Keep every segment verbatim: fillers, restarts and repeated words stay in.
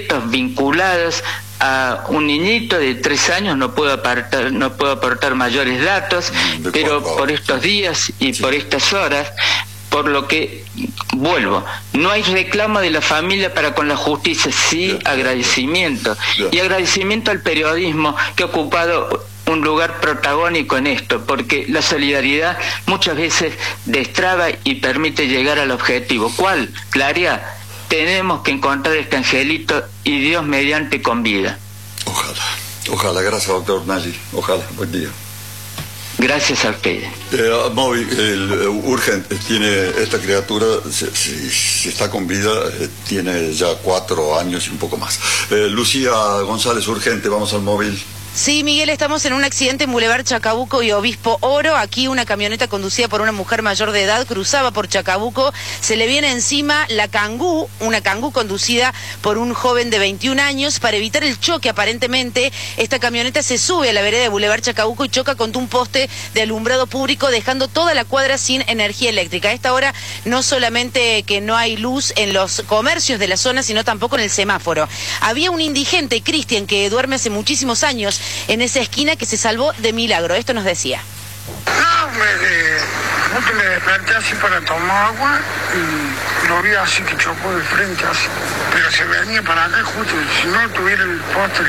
vinculados a un niñito de tres años, no puedo aportar, no puedo aportar mayores datos, pero por estos días y sí. por estas horas, por lo que vuelvo, no hay reclamo de la familia para con la justicia, sí agradecimiento, y agradecimiento al periodismo que ha ocupado un lugar protagónico en esto, porque la solidaridad muchas veces destraba y permite llegar al objetivo. ¿Cuál? Claria, tenemos que encontrar este angelito y Dios mediante con vida. Ojalá, ojalá, gracias doctor Nayli, ojalá, buen día. Gracias a ustedes. Eh, Moby, el, urgente, tiene esta criatura, si, si, si está con vida, eh, tiene ya cuatro años y un poco más. Eh, Lucía González, urgente, vamos al móvil. Sí, Miguel, estamos en un accidente en Boulevard Chacabuco y Obispo Oro. Aquí una camioneta conducida por una mujer mayor de edad cruzaba por Chacabuco. Se le viene encima la Kangoo, una Kangoo conducida por un joven de veintiún años. Para evitar el choque, aparentemente, esta camioneta se sube a la vereda de Boulevard Chacabuco y choca contra un poste de alumbrado público, dejando toda la cuadra sin energía eléctrica. A esta hora, no solamente que no hay luz en los comercios de la zona, sino tampoco en el semáforo. Había un indigente, Cristian, que duerme hace muchísimos años en esa esquina, que se salvó de milagro. Esto nos decía. No, me, eh, justo me desperté así para tomar agua y lo vi así que chocó de frente así. Pero se venía para acá justo, si no tuviera el poste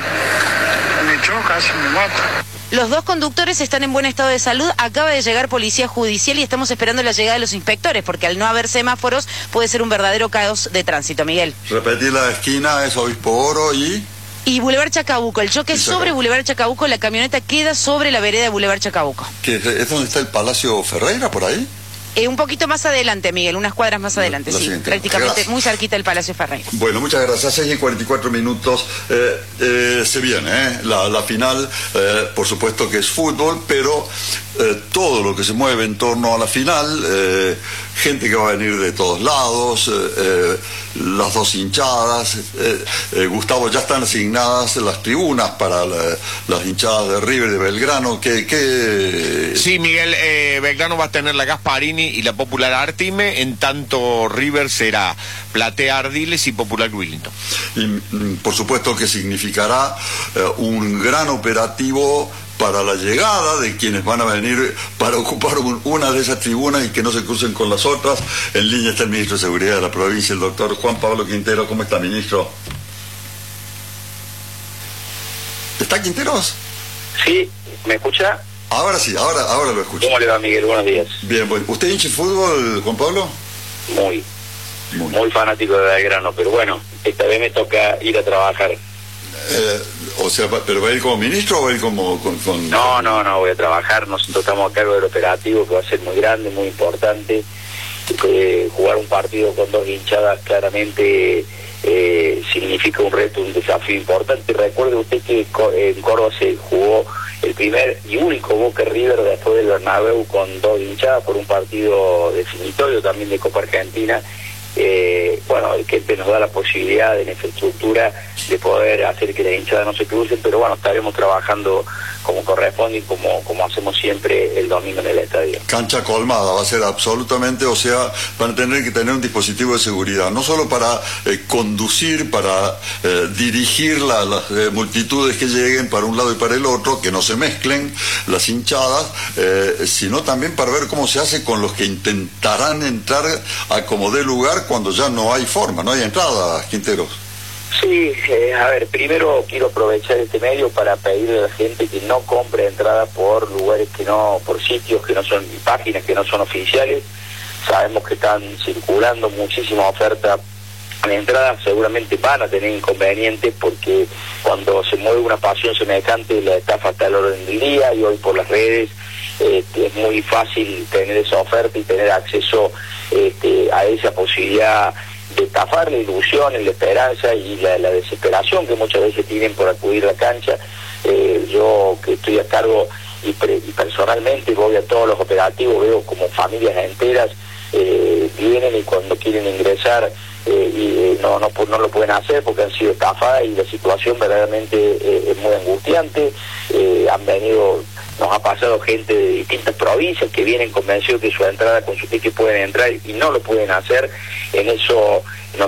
ese, me choca, así me mata. Los dos conductores están en buen estado de salud. Acaba de llegar policía judicial y estamos esperando la llegada de los inspectores, porque al no haber semáforos puede ser un verdadero caos de tránsito, Miguel. Repetir la esquina, es Obispo Oro y... Y Boulevard Chacabuco, el choque es sobre Boulevard Chacabuco, la camioneta queda sobre la vereda de Boulevard Chacabuco. ¿Qué, ¿Es donde está el Palacio Ferreira, por ahí? Eh, un poquito más adelante, Miguel, unas cuadras más adelante, la sí, siguiente. Prácticamente gracias. Muy cerquita del Palacio Ferreira. Bueno, muchas gracias. seis y cuarenta y cuatro minutos, eh, eh, se viene eh, la, la final, eh, por supuesto que es fútbol, pero eh, todo lo que se mueve en torno a la final, eh, gente que va a venir de todos lados, eh, eh, las dos hinchadas, eh, eh, Gustavo, ya están asignadas las tribunas para la, las hinchadas de River, de Belgrano, que... que... Sí, Miguel, eh, Belgrano va a tener la Gasparini y la Popular Artime, en tanto River será Platea Ardiles y Popular Willington. Y por supuesto que significará eh, un gran operativo para la llegada de quienes van a venir para ocupar un, una de esas tribunas y que no se crucen con las otras. En línea está el ministro de Seguridad de la provincia, el doctor Juan Pablo Quintero. ¿Cómo está, ministro? ¿Está Quinteros? Sí, ¿me escucha? Ahora sí, ahora, ahora lo escucho. ¿Cómo le va, Miguel? Buenos días. Bien, bueno. ¿Usted hincha fútbol, Juan Pablo? Muy, muy, muy fanático de Belgrano, pero bueno, esta vez me toca ir a trabajar. Eh, o sea, ¿pero va a ir como ministro o va a ir como...? Con, con... No, no, no, voy a trabajar. Nosotros estamos a cargo del operativo, que va a ser muy grande, muy importante. Eh, jugar un partido con dos hinchadas claramente eh, significa un reto, un desafío importante. Recuerde usted que en Córdoba se jugó el primer y único Boca River después del Bernabéu con dos hinchadas por un partido definitorio también de Copa Argentina. Eh, bueno, el que nos da la posibilidad de la infraestructura de poder hacer que las hinchadas no se crucen, pero bueno, estaremos trabajando como corresponde y como, como hacemos siempre el domingo en el estadio. Cancha colmada, va a ser absolutamente, o sea, van a tener que tener un dispositivo de seguridad, no solo para eh, conducir, para eh, dirigir la, las eh, multitudes que lleguen para un lado y para el otro, que no se mezclen las hinchadas, eh, sino también para ver cómo se hace con los que intentarán entrar a como dé lugar cuando ya no hay forma, no hay entrada, Quinteros. Sí, eh, a ver, primero quiero aprovechar este medio para pedirle a la gente que no compre entradas por lugares que no, por sitios que no son, páginas que no son oficiales. Sabemos que están circulando muchísima oferta de entradas, seguramente van a tener inconvenientes porque cuando se mueve una pasión semejante la estafa está al orden del día y hoy por las redes este, es muy fácil tener esa oferta y tener acceso este, a esa posibilidad de estafar la ilusión, la esperanza y la, la desesperación que muchas veces tienen por acudir a la cancha. Eh, yo que estoy a cargo y, pre, y personalmente voy a todos los operativos, veo como familias enteras eh, vienen y cuando quieren ingresar eh, y eh, no, no no lo pueden hacer porque han sido estafadas y la situación verdaderamente eh, es muy angustiante. Eh, han venido, nos ha pasado gente de distintas provincias que vienen convencidos que su entrada con su ticket pueden entrar y no lo pueden hacer. En eso